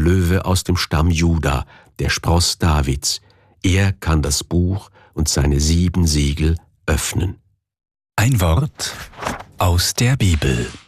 Löwe aus dem Stamm Juda, der Spross Davids. Er kann das Buch und seine 7 Siegel öffnen. Ein Wort aus der Bibel.